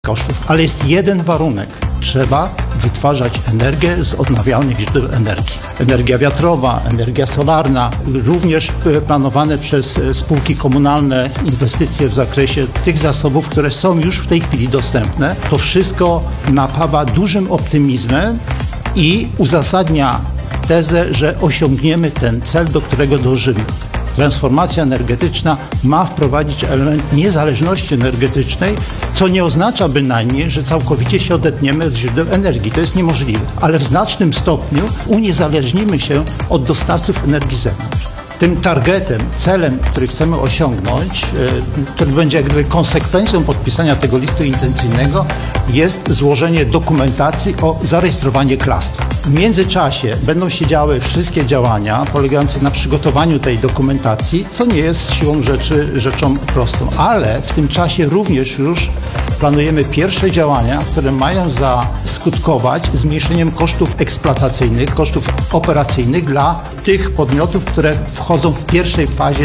kosztów, ale jest jeden warunek. Trzeba wytwarzać energię z odnawialnych źródeł energii. Energia wiatrowa, energia solarna, również planowane przez spółki komunalne inwestycje w zakresie tych zasobów, które są już w tej chwili dostępne. To wszystko napawa dużym optymizmem i uzasadnia tezę, że osiągniemy ten cel, do którego dążymy. Transformacja energetyczna ma wprowadzić element niezależności energetycznej, co nie oznacza bynajmniej, że całkowicie się odetniemy od źródeł energii. To jest niemożliwe, ale w znacznym stopniu uniezależnimy się od dostawców energii z zewnątrz. Tym targetem, celem, który chcemy osiągnąć, który będzie jak gdyby konsekwencją podpisania tego listu intencyjnego, jest złożenie dokumentacji o zarejestrowanie klastra. W międzyczasie będą się działy wszystkie działania polegające na przygotowaniu tej dokumentacji, co nie jest siłą rzeczy rzeczą prostą, ale w tym czasie również już planujemy pierwsze działania, które mają zaskutkować zmniejszeniem kosztów eksploatacyjnych, kosztów operacyjnych dla tych podmiotów, które wchodzą w pierwszej fazie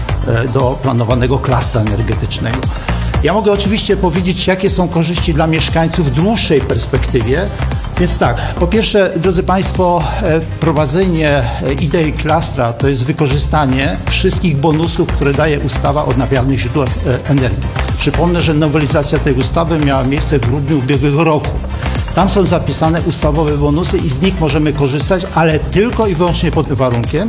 do planowanego klastra energetycznego. Ja mogę oczywiście powiedzieć, jakie są korzyści dla mieszkańców w dłuższej perspektywie. Więc tak, po pierwsze, drodzy Państwo, wprowadzenie idei klastra to jest wykorzystanie wszystkich bonusów, które daje ustawa o odnawialnych źródłach energii. Przypomnę, że nowelizacja tej ustawy miała miejsce w grudniu ubiegłego roku. Tam są zapisane ustawowe bonusy i z nich możemy korzystać, ale tylko i wyłącznie pod warunkiem,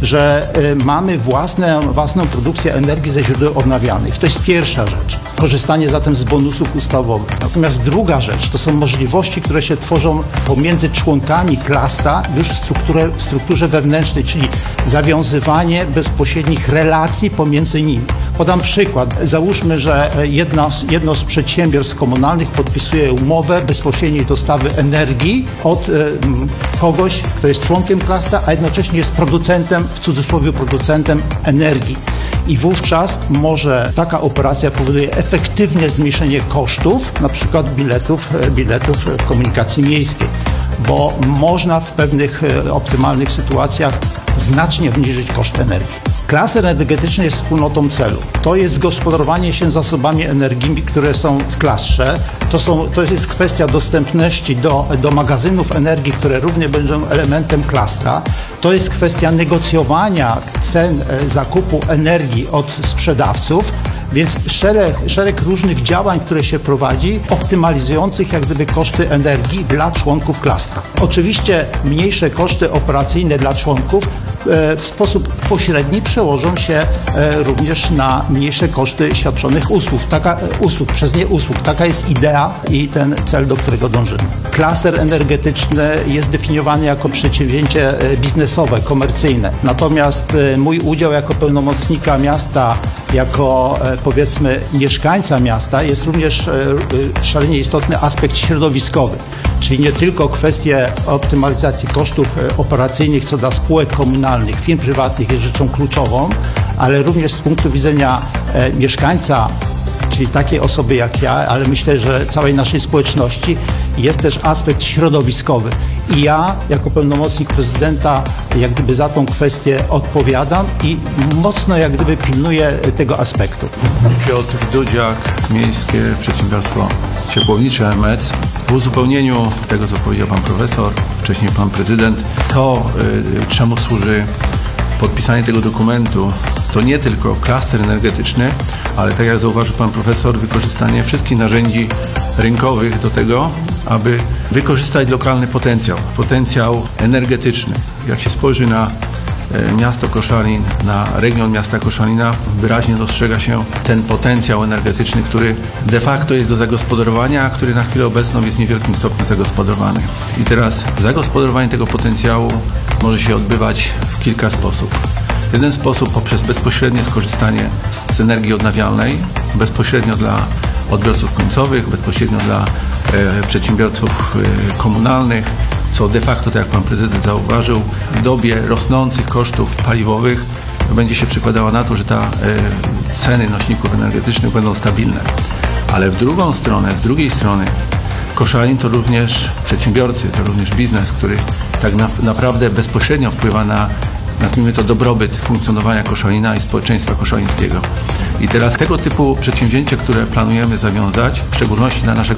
że mamy własną produkcję energii ze źródeł odnawialnych. To jest pierwsza rzecz. Korzystanie zatem z bonusów ustawowych. Natomiast druga rzecz to są możliwości, które się tworzą pomiędzy członkami klastra już w strukturze wewnętrznej, czyli zawiązywanie bezpośrednich relacji pomiędzy nimi. Podam przykład. Załóżmy, że jedno z przedsiębiorstw komunalnych podpisuje umowę bezpośredniej dostawy energii od kogoś, kto jest członkiem klastra, a jednocześnie jest producentem, w cudzysłowie producentem energii. I wówczas może taka operacja powoduje efektywne zmniejszenie kosztów, na przykład biletów w komunikacji miejskiej, bo można w pewnych optymalnych sytuacjach znacznie obniżyć koszt energii. Klaster energetyczny jest wspólnotą celu. To jest gospodarowanie się zasobami energii, które są w klastrze. To jest kwestia dostępności do magazynów energii, które również będą elementem klastra. To jest kwestia negocjowania cen zakupu energii od sprzedawców. Więc szereg różnych działań, które się prowadzi, optymalizujących jak gdyby koszty energii dla członków klastra. Oczywiście mniejsze koszty operacyjne dla członków w sposób pośredni przełożą się również na mniejsze koszty świadczonych usług. Taka jest idea i ten cel, do którego dążymy. Klaster energetyczny jest definiowany jako przedsięwzięcie biznesowe, komercyjne. Natomiast mój udział jako pełnomocnika miasta, jako powiedzmy mieszkańca miasta, jest również szalenie istotny aspekt środowiskowy. Czyli nie tylko kwestie optymalizacji kosztów operacyjnych co do spółek komunalnych, firm prywatnych jest rzeczą kluczową, ale również z punktu widzenia mieszkańca, czyli takiej osoby jak ja, ale myślę, że całej naszej społeczności, jest też aspekt środowiskowy. I ja jako pełnomocnik prezydenta jak gdyby za tą kwestię odpowiadam i mocno jak gdyby pilnuję tego aspektu. Piotr Dudziak, Miejskie Przedsiębiorstwo Ciepłownicze MEC. W uzupełnieniu tego, co powiedział pan profesor, wcześniej pan prezydent, to czemu służy podpisanie tego dokumentu, to nie tylko klaster energetyczny, ale tak jak zauważył pan profesor, wykorzystanie wszystkich narzędzi rynkowych do tego, aby wykorzystać lokalny potencjał energetyczny. Jak się spojrzy na miasto Koszalin, na region miasta Koszalina, wyraźnie dostrzega się ten potencjał energetyczny, który de facto jest do zagospodarowania, a który na chwilę obecną jest w niewielkim stopniu zagospodarowany. I teraz zagospodarowanie tego potencjału może się odbywać w kilka sposobów. Jeden sposób poprzez bezpośrednie skorzystanie z energii odnawialnej, bezpośrednio dla odbiorców końcowych, bezpośrednio dla przedsiębiorców komunalnych, co de facto, tak jak pan prezydent zauważył, w dobie rosnących kosztów paliwowych będzie się przekładało na to, że ceny nośników energetycznych będą stabilne. Ale z drugiej strony Koszalin to również przedsiębiorcy, to również biznes, który tak naprawdę bezpośrednio wpływa na nazwijmy to, dobrobyt funkcjonowania Koszalina i społeczeństwa koszalińskiego. I teraz tego typu przedsięwzięcie, które planujemy zawiązać, w szczególności dla naszego